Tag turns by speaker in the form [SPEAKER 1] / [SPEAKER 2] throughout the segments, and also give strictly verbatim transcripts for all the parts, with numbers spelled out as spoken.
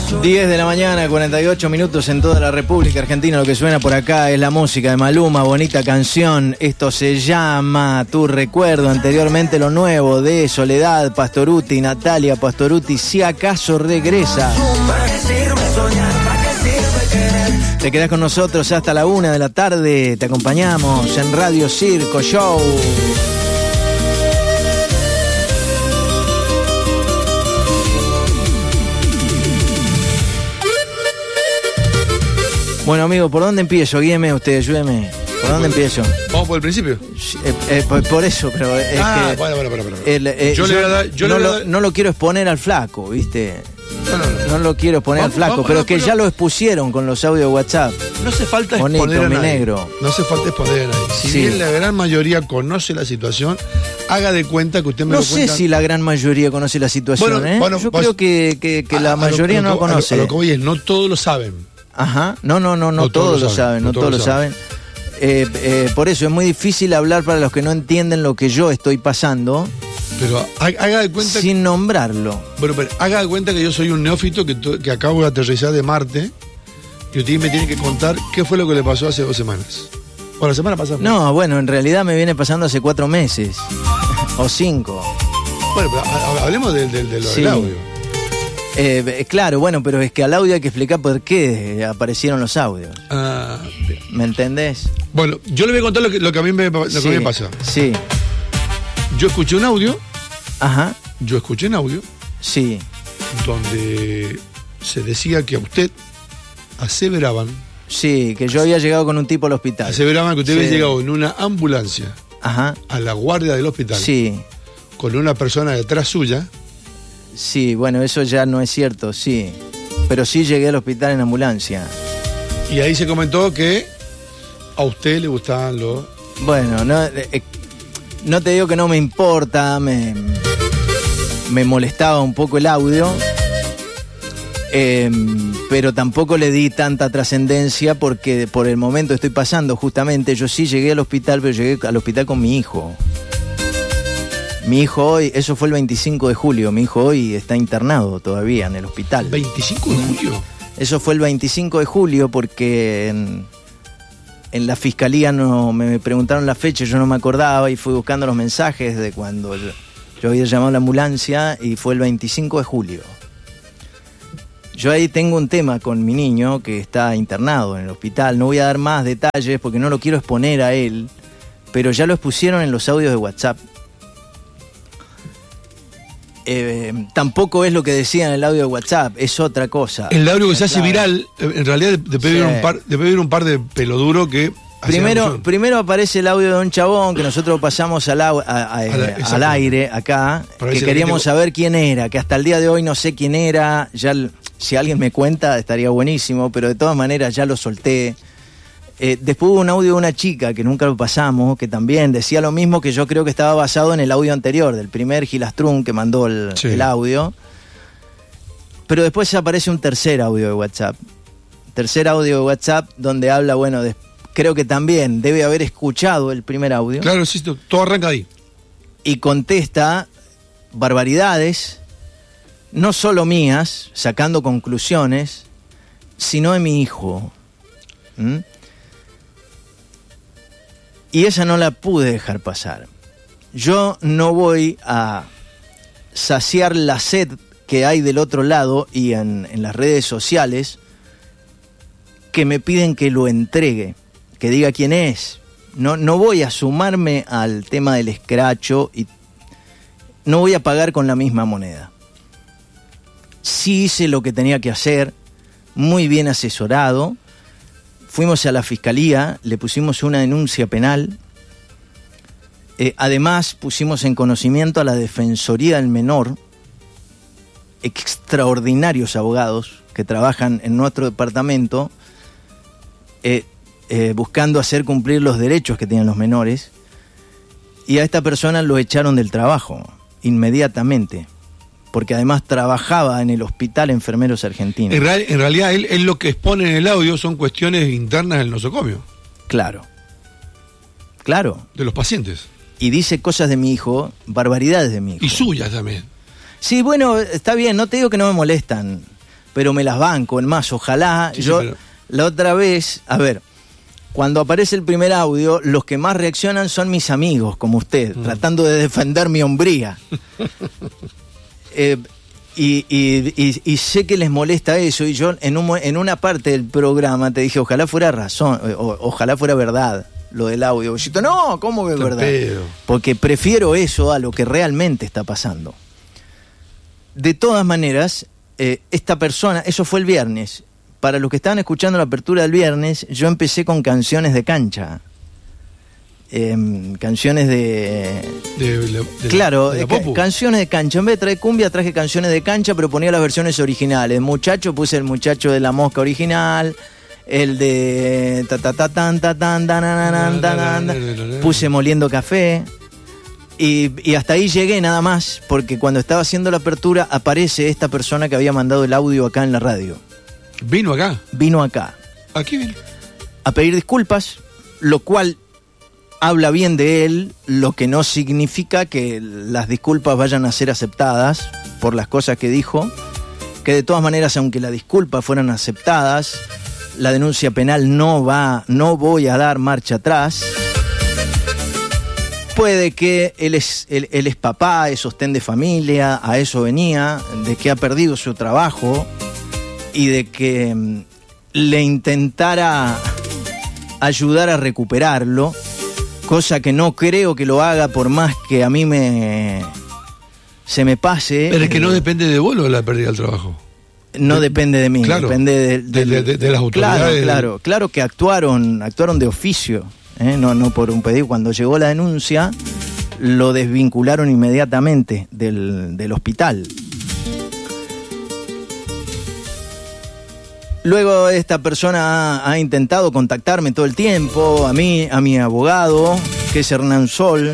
[SPEAKER 1] diez de la mañana, cuarenta y ocho minutos en toda la República Argentina. Lo que suena por acá es la música de Maluma, bonita canción. Esto se llama Tu Recuerdo. Anteriormente lo nuevo de Soledad Pastorutti, Natalia Pastorutti, Si Acaso Regresa. Te quedás con nosotros hasta la una de la tarde. Te acompañamos en Radio Circo Show. Bueno, amigo, ¿por dónde empiezo? Guíeme usted, ayúdeme. ¿Por dónde empiezo?
[SPEAKER 2] Vamos por el principio.
[SPEAKER 1] Eh, eh, por, por eso, pero es
[SPEAKER 2] ah,
[SPEAKER 1] que...
[SPEAKER 2] bueno, bueno, bueno, bueno.
[SPEAKER 1] El, eh,
[SPEAKER 2] yo, yo, le voy a dar, yo
[SPEAKER 1] no,
[SPEAKER 2] le voy a
[SPEAKER 1] lo,
[SPEAKER 2] dar...
[SPEAKER 1] no lo quiero exponer al flaco, ¿viste?
[SPEAKER 2] No, no, no.
[SPEAKER 1] No lo quiero exponer
[SPEAKER 2] vamos,
[SPEAKER 1] al flaco,
[SPEAKER 2] vamos,
[SPEAKER 1] pero
[SPEAKER 2] no,
[SPEAKER 1] que
[SPEAKER 2] pero...
[SPEAKER 1] ya lo expusieron con los audios de WhatsApp.
[SPEAKER 2] No hace falta
[SPEAKER 1] Bonito,
[SPEAKER 2] exponer a
[SPEAKER 1] mi
[SPEAKER 2] nadie.
[SPEAKER 1] negro.
[SPEAKER 2] No hace falta exponer a nadie. Si
[SPEAKER 1] sí.
[SPEAKER 2] bien la gran mayoría conoce la situación, haga de cuenta que usted me
[SPEAKER 1] no
[SPEAKER 2] lo
[SPEAKER 1] sé
[SPEAKER 2] cuenta.
[SPEAKER 1] si la gran mayoría conoce la situación,
[SPEAKER 2] bueno,
[SPEAKER 1] ¿eh?
[SPEAKER 2] Bueno,
[SPEAKER 1] Yo
[SPEAKER 2] vas...
[SPEAKER 1] creo que, que, que
[SPEAKER 2] a,
[SPEAKER 1] la
[SPEAKER 2] a
[SPEAKER 1] mayoría
[SPEAKER 2] lo,
[SPEAKER 1] no lo conoce.
[SPEAKER 2] A lo, a lo que voy es, no todos lo saben.
[SPEAKER 1] Ajá, no, no, no, no,
[SPEAKER 2] no
[SPEAKER 1] todos,
[SPEAKER 2] todos
[SPEAKER 1] lo saben, no todos, todos lo saben. saben. Eh, eh, por eso es muy difícil hablar para los que no entienden lo que yo estoy pasando.
[SPEAKER 2] Pero haga de cuenta...
[SPEAKER 1] Sin que, nombrarlo.
[SPEAKER 2] Bueno, pero haga de cuenta que yo soy un neófito que, que acabo de aterrizar de Marte y usted me tiene que contar qué fue lo que le pasó hace dos semanas. O la semana pasada.
[SPEAKER 1] No, bueno, en realidad me viene pasando hace cuatro meses. O cinco.
[SPEAKER 2] Bueno, pero hablemos del, del, del,
[SPEAKER 1] sí.
[SPEAKER 2] del audio.
[SPEAKER 1] Eh, claro, bueno, pero es que al audio hay que explicar por qué aparecieron los audios.
[SPEAKER 2] Ah,
[SPEAKER 1] ¿Me entendés?
[SPEAKER 2] Bueno, yo le voy a contar lo que, lo que a mí me, lo
[SPEAKER 1] sí,
[SPEAKER 2] que me pasa.
[SPEAKER 1] Sí.
[SPEAKER 2] Yo escuché un audio.
[SPEAKER 1] Ajá.
[SPEAKER 2] Yo escuché un audio.
[SPEAKER 1] Sí.
[SPEAKER 2] Donde se decía que a usted aseveraban.
[SPEAKER 1] Sí, que yo había llegado con un tipo al hospital.
[SPEAKER 2] Aseveraban que usted
[SPEAKER 1] sí.
[SPEAKER 2] había llegado en una ambulancia.
[SPEAKER 1] Ajá.
[SPEAKER 2] A la guardia del hospital.
[SPEAKER 1] Sí.
[SPEAKER 2] Con una persona detrás suya.
[SPEAKER 1] Sí, bueno, eso ya no es cierto, sí. Pero sí llegué al hospital en ambulancia.
[SPEAKER 2] Y ahí se comentó que a usted le gustaban los...
[SPEAKER 1] Bueno, no, eh, no te digo que no me importa, me, me molestaba un poco el audio, eh, pero tampoco le di tanta trascendencia porque por el momento estoy pasando justamente, yo sí llegué al hospital, pero llegué al hospital con mi hijo. Mi hijo hoy, eso fue el veinticinco de julio, mi hijo hoy está internado todavía en el hospital.
[SPEAKER 2] ¿veinticinco de julio?
[SPEAKER 1] Eso fue el veinticinco de julio porque en, en la fiscalía no me preguntaron la fecha, yo no me acordaba y fui buscando los mensajes de cuando yo, yo había llamado a la ambulancia y fue el veinticinco de julio. Yo ahí tengo un tema con mi niño que está internado en el hospital, no voy a dar más detalles porque no lo quiero exponer a él, pero ya lo expusieron en los audios de WhatsApp. Eh, tampoco es lo que decía en el audio de WhatsApp, es otra cosa.
[SPEAKER 2] El audio que se hace viral, en realidad debe haber sí. un par, debe haber un par de peloduro que...
[SPEAKER 1] Primero, primero aparece el audio de un chabón que nosotros pasamos al, a, a, a la, al aire acá, que queríamos saber quién era, que hasta el día de hoy no sé quién era, ya si alguien me cuenta estaría buenísimo, pero de todas maneras ya lo solté. Eh, después hubo un audio de una chica que nunca lo pasamos, que también decía lo mismo, que yo creo que estaba basado en el audio anterior, del primer Gilastrún que mandó el, sí. el audio. Pero después aparece un tercer audio de WhatsApp. Tercer audio de WhatsApp donde habla, bueno, de, creo que también debe haber escuchado el primer audio.
[SPEAKER 2] Claro, sí, todo arranca ahí.
[SPEAKER 1] Y contesta barbaridades, no solo mías, sacando conclusiones, sino de mi hijo. ¿Mm? Y esa no la pude dejar pasar. Yo no voy a saciar la sed que hay del otro lado y en, en las redes sociales que me piden que lo entregue, que diga quién es. No, no voy a sumarme al tema del escracho y no voy a pagar con la misma moneda. Sí hice lo que tenía que hacer, muy bien asesorado. Fuimos a la fiscalía, le pusimos una denuncia penal. Eh, además, pusimos en conocimiento a la Defensoría del Menor, extraordinarios abogados que trabajan en nuestro departamento, eh, eh, buscando hacer cumplir los derechos que tienen los menores. Y a esta persona lo echaron del trabajo inmediatamente, porque además trabajaba en el Hospital Enfermeros Argentinos.
[SPEAKER 2] En, real, en realidad, él, él lo que expone en el audio son cuestiones internas del nosocomio.
[SPEAKER 1] Claro. Claro.
[SPEAKER 2] De los pacientes.
[SPEAKER 1] Y dice cosas de mi hijo, barbaridades de mi hijo.
[SPEAKER 2] Y suyas también.
[SPEAKER 1] Sí, bueno, está bien, no te digo que no me molestan. pero me las banco. En más, ojalá
[SPEAKER 2] Sí, sí,
[SPEAKER 1] yo
[SPEAKER 2] pero-
[SPEAKER 1] la otra vez, a ver, cuando aparece el primer audio, los que más reaccionan son mis amigos, como usted,
[SPEAKER 2] Mm.
[SPEAKER 1] tratando de defender mi hombría. eh, y, y, y, y sé que les molesta eso, y yo en, un, mo- en una parte del programa te dije, ojalá fuera razón, o, ojalá fuera verdad lo del audio. Y yo, no, ¿cómo que es
[SPEAKER 2] Está
[SPEAKER 1] verdad?
[SPEAKER 2] pedo.
[SPEAKER 1] Porque prefiero eso a lo que realmente está pasando. De todas maneras, eh, esta persona, eso fue el viernes. Para los que estaban escuchando la apertura del viernes, yo empecé con canciones de cancha. Em, canciones de...
[SPEAKER 2] De, de, de
[SPEAKER 1] Claro,
[SPEAKER 2] la, de la
[SPEAKER 1] eh, ca-
[SPEAKER 2] Popu.
[SPEAKER 1] canciones de cancha. En vez de traer cumbia, traje canciones de cancha, pero ponía las versiones originales. Muchacho, puse el muchacho de la mosca original, el de ta ta ta tan ta tan ta, na, na, na, ta, na, na. Puse Moliendo Café. Y, y hasta ahí llegué nada más, porque cuando estaba haciendo la apertura aparece esta persona que había mandado el audio acá en la radio.
[SPEAKER 2] Vino acá.
[SPEAKER 1] Vino acá
[SPEAKER 2] Aquí vino.
[SPEAKER 1] a pedir disculpas, lo cual habla bien de él, lo que no significa que las disculpas vayan a ser aceptadas por las cosas que dijo, que de todas maneras, aunque las disculpas fueran aceptadas, la denuncia penal no va, no voy a dar marcha atrás. Puede que él es, él, él es papá, es sostén de familia, a eso venía, de que ha perdido su trabajo y de que mm, le intentara ayudar a recuperarlo, cosa que no creo que lo haga por más que a mí me se me pase.
[SPEAKER 2] Pero es que no depende de vos lo de la pérdida del trabajo.
[SPEAKER 1] No
[SPEAKER 2] de-
[SPEAKER 1] depende de mí,
[SPEAKER 2] claro,
[SPEAKER 1] depende de,
[SPEAKER 2] de- de- de- de las autoridades.
[SPEAKER 1] Claro, claro, claro que actuaron, actuaron de oficio, ¿eh? no, no por un pedido. Cuando llegó la denuncia, lo desvincularon inmediatamente del, del hospital. Luego esta persona ha, ha intentado contactarme todo el tiempo, a mí, a mi abogado, que es Hernán Sol,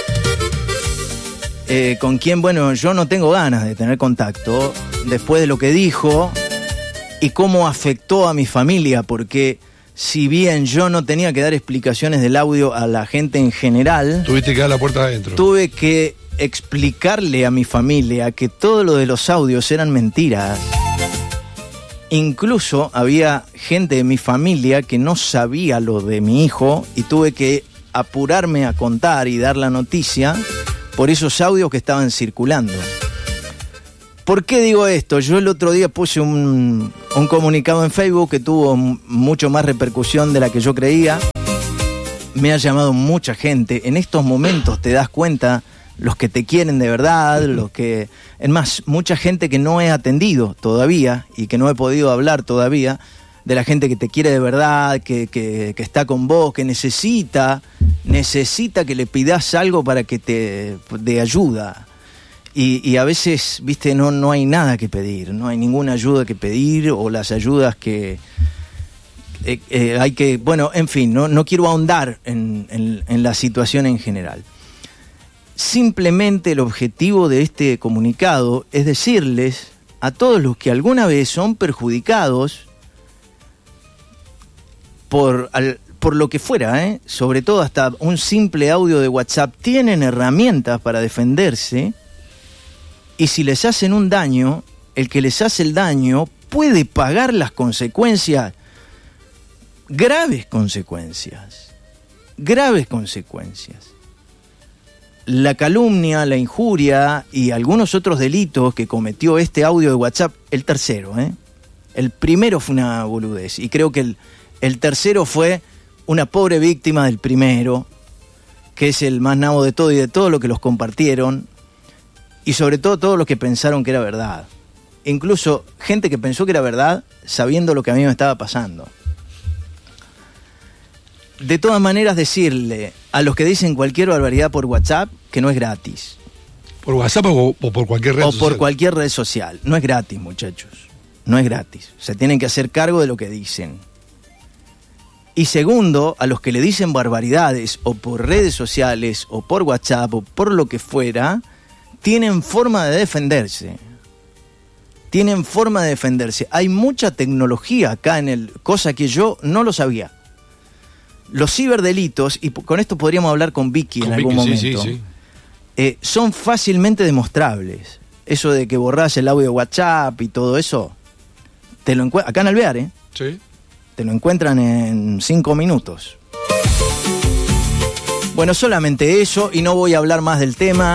[SPEAKER 1] eh, con quien, bueno, yo no tengo ganas de tener contacto después de lo que dijo y cómo afectó a mi familia, porque si bien yo no tenía que dar explicaciones del audio a la gente en general,
[SPEAKER 2] Tuviste que dar la puerta adentro.
[SPEAKER 1] tuve que explicarle a mi familia que todo lo de los audios eran mentiras. Incluso había gente de mi familia que no sabía lo de mi hijo y tuve que apurarme a contar y dar la noticia por esos audios que estaban circulando. ¿Por qué digo esto? Yo el otro día puse un, un comunicado en Facebook que tuvo m- mucho más repercusión de la que yo creía. Me ha llamado mucha gente. En estos momentos te das cuenta los que te quieren de verdad, los que... Es más, mucha gente que no he atendido todavía y que no he podido hablar todavía, de la gente que te quiere de verdad, que, que, que está con vos, que necesita, necesita que le pidas algo para que te dé ayuda. Y, y a veces, viste, no, no hay nada que pedir, no hay ninguna ayuda que pedir, o las ayudas que... Eh, eh, hay que, bueno, en fin, no, no quiero ahondar en, en, en la situación en general. Simplemente el objetivo de este comunicado es decirles a todos los que alguna vez son perjudicados por, al, por lo que fuera, ¿eh? Sobre todo hasta un simple audio de WhatsApp, tienen herramientas para defenderse, y si les hacen un daño, el que les hace el daño puede pagar las consecuencias, graves consecuencias, graves consecuencias. La calumnia, la injuria y algunos otros delitos que cometió este audio de WhatsApp, el tercero, ¿eh? El primero fue una boludez y creo que el, el tercero fue una pobre víctima del primero, que es el más nabo de todo y de todo lo que los compartieron, y sobre todo todos los que pensaron que era verdad. Incluso gente que pensó que era verdad sabiendo lo que a mí me estaba pasando. De todas maneras, decirle a los que dicen cualquier barbaridad por WhatsApp que no es gratis.
[SPEAKER 2] ¿Por WhatsApp o, o por cualquier red
[SPEAKER 1] O
[SPEAKER 2] social?
[SPEAKER 1] por cualquier red social. No es gratis, muchachos. No es gratis. Se tienen que hacer cargo de lo que dicen. Y segundo, a los que le dicen barbaridades o por redes sociales o por WhatsApp o por lo que fuera, tienen forma de defenderse. Tienen forma de defenderse. Hay mucha tecnología acá en el... cosa que yo no lo sabía. Los ciberdelitos, y con esto podríamos hablar con Vicky
[SPEAKER 2] Con
[SPEAKER 1] en algún
[SPEAKER 2] Vicky,
[SPEAKER 1] momento,
[SPEAKER 2] sí, sí, sí.
[SPEAKER 1] Eh, son fácilmente demostrables. Eso de que borrás el audio de WhatsApp y todo eso, te lo encuentran, acá en Alvear, ¿eh?
[SPEAKER 2] Sí.
[SPEAKER 1] Te lo encuentran en cinco minutos. Bueno, solamente eso, y no voy a hablar más del tema.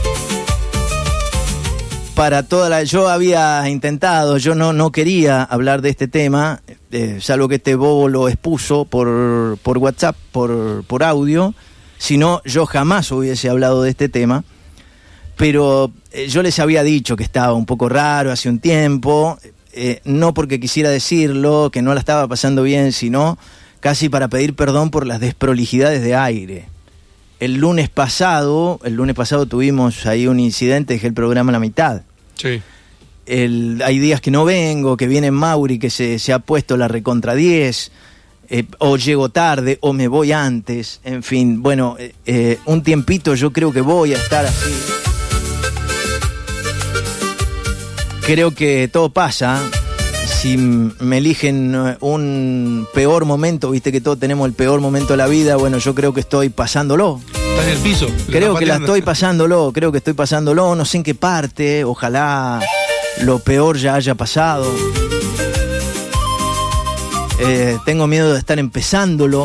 [SPEAKER 1] Para toda la, yo había intentado, yo no, no quería hablar de este tema, eh, salvo que este bobo lo expuso por, por WhatsApp, por, por audio, si no, yo jamás hubiese hablado de este tema, pero eh, yo les había dicho que estaba un poco raro hace un tiempo, eh, no porque quisiera decirlo, que no la estaba pasando bien, sino casi para pedir perdón por las desprolijidades de aire. El lunes pasado, el lunes pasado tuvimos ahí un incidente, dejé el programa a la mitad.
[SPEAKER 2] Sí.
[SPEAKER 1] El, hay días que no vengo, que viene Mauri, que se, se ha puesto la recontra diez, eh, o llego tarde, o me voy antes, en fin, bueno, eh, eh, un tiempito yo creo que voy a estar así. Creo que todo pasa. Si me eligen un peor momento, viste que todos tenemos el peor momento de la vida, bueno, yo creo que estoy pasándolo.
[SPEAKER 2] Está en el piso.
[SPEAKER 1] Creo que la estoy pasándolo, creo que estoy pasándolo, no sé en qué parte, ojalá lo peor ya haya pasado. Eh, tengo miedo de estar empezándolo.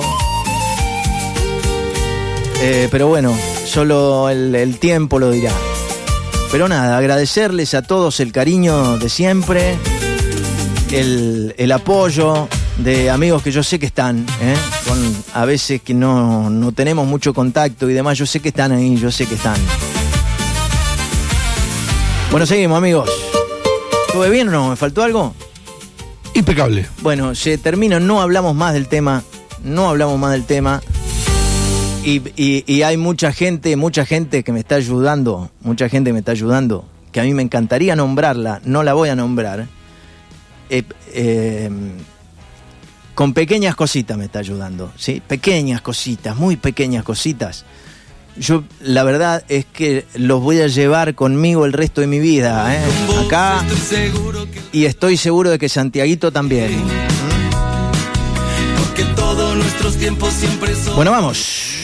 [SPEAKER 1] Eh, pero bueno, solo el, el tiempo lo dirá. Pero nada, agradecerles a todos el cariño de siempre. El, el apoyo de amigos que yo sé que están, ¿eh? Con, a veces que no, no tenemos mucho contacto y demás, yo sé que están ahí, yo sé que están. Bueno, seguimos, amigos. ¿Estuve bien o no? ¿Me faltó algo?
[SPEAKER 2] Impecable.
[SPEAKER 1] Bueno, se termina, no hablamos más del tema, no hablamos más del tema. Y, y, y hay mucha gente, mucha gente que me está ayudando, mucha gente que me está ayudando, que a mí me encantaría nombrarla, no la voy a nombrar. Eh, eh, con pequeñas cositas me está ayudando, ¿sí? Pequeñas cositas, muy pequeñas cositas. Yo, la verdad es que los voy a llevar conmigo el resto de mi vida, ¿eh? Acá, y estoy seguro de que Santiaguito también. Porque todos nuestros tiempos siempre son... Bueno, vamos.